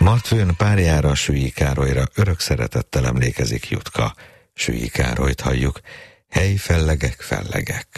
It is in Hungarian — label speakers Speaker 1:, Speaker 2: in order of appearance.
Speaker 1: Matvőn párjára, Süllyy Károlyra örök szeretettel emlékezik Jutka. Süllyy Károlyt halljuk. Hely, fellegek, fellegek.